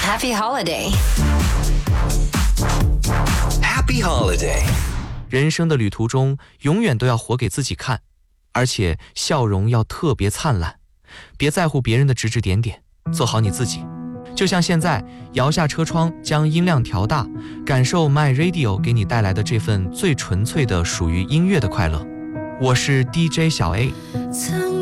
Happy holiday. Happy holiday. 人生的旅途中，永远都要活给自己看，而且笑容要特别灿烂，别在乎别人的指指点点，做好你自己。就像现在，摇下车窗，将音量调大，感受 My Radio 给你带来的这份最纯粹的属于音乐的快乐。我是 DJ 小 A。